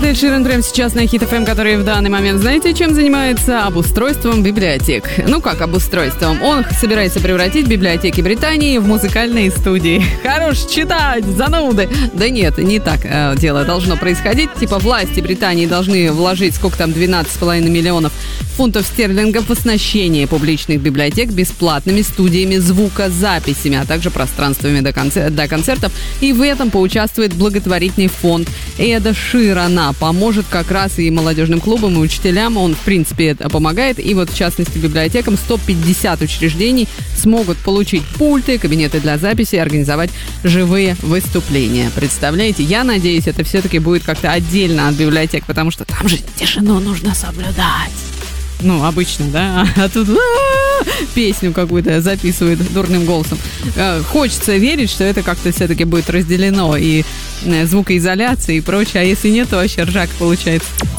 Эд Ширан прямо сейчас на Хит ФМ, который в данный момент, знаете, чем занимается? Обустройством библиотек. Ну как обустройством? Он собирается превратить библиотеки Британии в музыкальные студии. Хорош читать, зануды! Да нет, не так дело должно происходить. Типа власти Британии должны вложить, сколько там, 12,5 миллионов фунтов стерлингов в оснащение публичных библиотек бесплатными студиями звукозаписями, а также пространствами для концертов. И в этом поучаствует благотворительный фонд Эда Ширана. Поможет как раз и молодежным клубам, и учителям. Он, в принципе, помогает. И вот, в частности, библиотекам 150 учреждений смогут получить пульты, кабинеты для записи и организовать живые выступления. Представляете? Я надеюсь, это все-таки будет как-то отдельно от библиотек, потому что там же тишину нужно соблюдать. Ну, обычно, да? А тут песню какую-то записывает дурным голосом. Хочется верить, что это как-то все-таки будет разделено, и звукоизоляция, и прочее. А если нет, то вообще ржак получается.